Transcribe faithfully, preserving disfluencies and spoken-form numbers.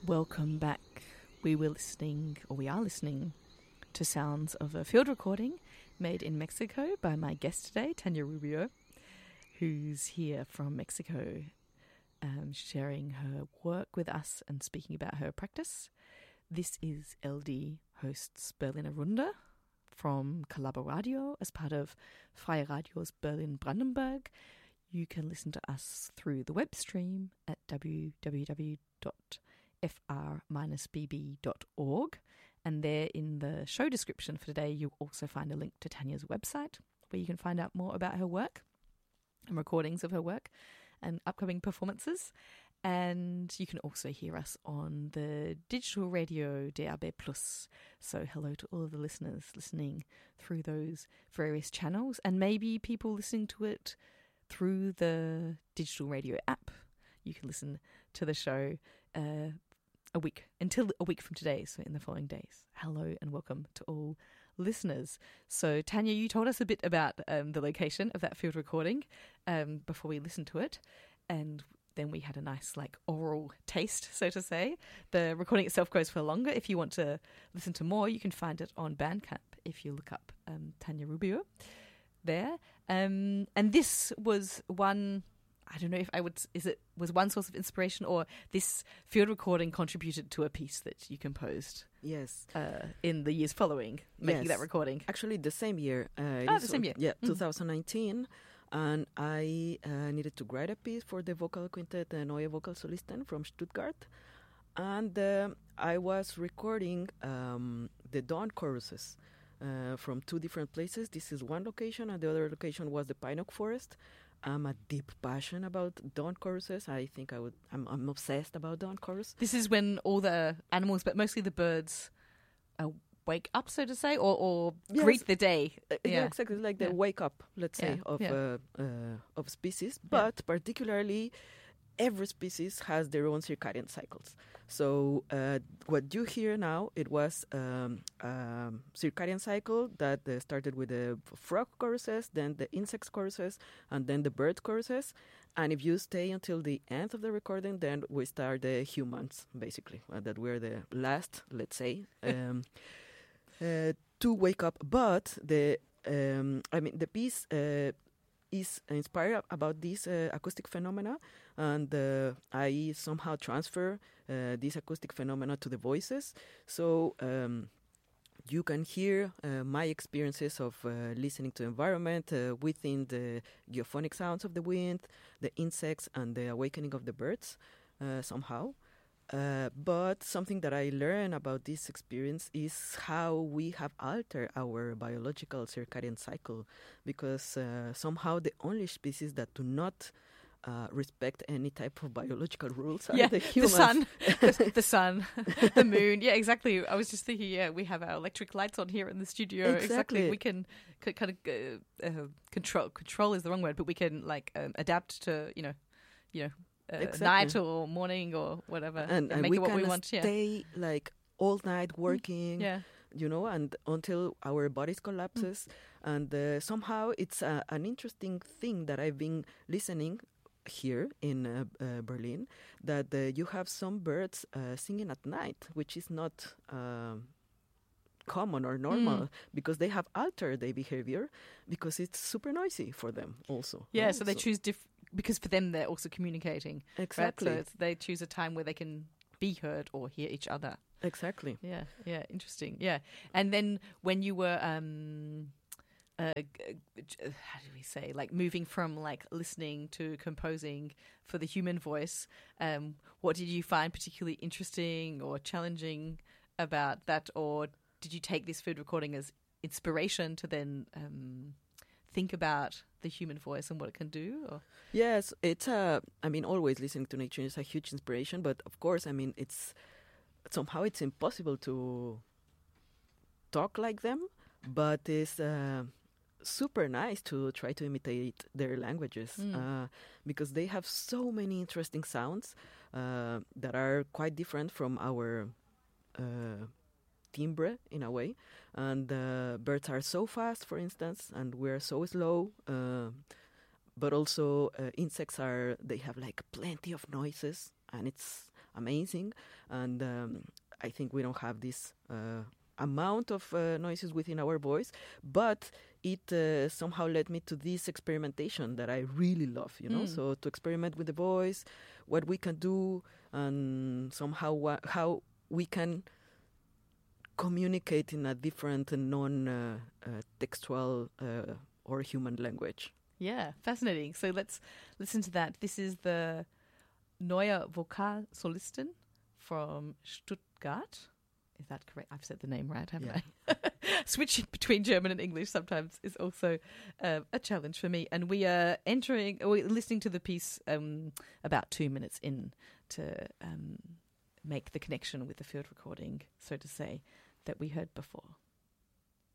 Welcome back. We were listening, or we are listening, to sounds of a field recording made in Mexico by my guest today, Tania Rubio, who's here from Mexico, um, sharing her work with us and speaking about her practice. This is L D hosts Berliner Runde from Collaboradio as part of Freie Radios Berlin-Brandenburg. You can listen to us through the web stream at w w w dot f r dash b b dot org, and there in the show description for today you'll also find a link to Tania's website where you can find out more about her work and recordings of her work and upcoming performances. And you can also hear us on the digital radio D A B plus. So hello to all of the listeners listening through those various channels, and maybe people listening to it through the digital radio app. You can listen to the show uh, a week, until a week from today, so in the following days. Hello and welcome to all listeners. So Tania, you told us a bit about um, the location of that field recording um, before we listened to it, and then we had a nice like oral taste, so to say. The recording itself goes for longer. If you want to listen to more, you can find it on Bandcamp if you look up um, Tania Rubio there. Um, and this was one, I don't know if I would, is it, was one source of inspiration, or this field recording contributed to a piece that you composed? Yes. Uh, in the years following making yes. that recording? Actually, the same year. Uh, oh, the same year. Yeah, mm. twenty nineteen. And I uh, needed to write a piece for the vocal quintet uh, Neue Vokalsolisten from Stuttgart. And uh, I was recording um, the dawn choruses uh, from two different places. This is one location, and the other location was the Pine Oak Forest. I'm a deep passion about dawn choruses. I think I would, I'm, I'm obsessed about dawn chorus. This is when all the animals, but mostly the birds, uh, wake up, so to say, or, or yes. greet the day. Uh, yeah. yeah, exactly, like the yeah. wake up, let's say, yeah. of yeah. uh, uh, of species. But yeah. particularly, every species has their own circadian cycles. So uh, what you hear now, it was um, um, circadian cycle that uh, started with the frog choruses, then the insect choruses, and then the bird choruses. And if you stay until the end of the recording, then we start the humans, basically, uh, that we're the last, let's say. Um, Uh, to wake up, but the um, I mean the piece uh, is inspired about this uh, acoustic phenomena, and uh, I somehow transfer uh, this acoustic phenomena to the voices. So um, you can hear uh, my experiences of uh, listening to environment uh, within the geophonic sounds of the wind, the insects, and the awakening of the birds uh, somehow. Uh, but something that I learned about this experience is how we have altered our biological circadian cycle, because uh, somehow the only species that do not uh, respect any type of biological rules are yeah, the humans. The sun, the, the sun, the moon. Yeah, exactly. I was just thinking, yeah, we have our electric lights on here in the studio. Exactly. exactly. We can c- kind of uh, uh, control. Control is the wrong word, but we can like um, adapt to, you know, you know. Uh, exactly. night or morning or whatever, and, and, and make we it what can we want. Yeah. stay like all night working, yeah. you know, and until our bodies collapses. Mm. And uh, somehow it's uh, an interesting thing that I've been listening here in uh, uh, Berlin, that uh, you have some birds uh, singing at night, which is not uh, common or normal, mm. because they have altered their behavior because it's super noisy for them also. Yeah, right? so they so choose different. Because for them, they're also communicating. Exactly. Right? So they choose a time where they can be heard or hear each other. Exactly. Yeah, yeah, interesting. Yeah. And then when you were, um, uh, how do we say, like moving from like listening to composing for the human voice, um, what did you find particularly interesting or challenging about that? Or did you take this food recording as inspiration to then um, think about the human voice and what it can do? Or? Yes, it's uh, I mean, always listening to nature is a huge inspiration, but of course, I mean, it's somehow it's impossible to talk like them, but it's uh, super nice to try to imitate their languages mm. uh, because they have so many interesting sounds uh, that are quite different from our uh, timbre in a way. And uh, birds are so fast, for instance, and we're so slow. Uh, but also uh, insects are, they have like plenty of noises, and it's amazing. And um, I think we don't have this uh, amount of uh, noises within our voice, but it uh, somehow led me to this experimentation that I really love, you know, Mm. so to experiment with the voice, what we can do, and somehow wha- how we can communicate in a different and non-textual uh, uh, or human language. Yeah, fascinating. So let's listen to that. This is the Neue Vokalsolisten from Stuttgart. Is that correct? I've said the name right, haven't Yeah. I? Switching between German and English sometimes is also uh, a challenge for me. And we are entering, or we're listening to the piece um, about two minutes in to um, make the connection with the field recording, so to say, that we heard before.